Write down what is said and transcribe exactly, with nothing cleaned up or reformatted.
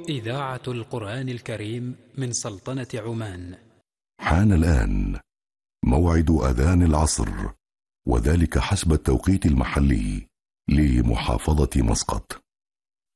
إذاعة القرآن الكريم من سلطنة عمان. حان الآن موعد أذان العصر، وذلك حسب التوقيت المحلي لمحافظة مسقط.